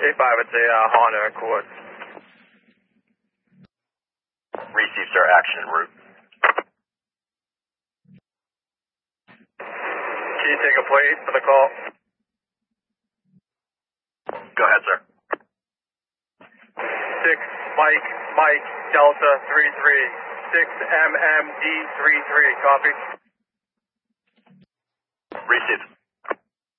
85, it's a Honda Accord. Received, sir. Action en route. Can you take a plate for the call? Go ahead, sir. 6 Mike Delta 33 6 MMD 33. Copy. Received.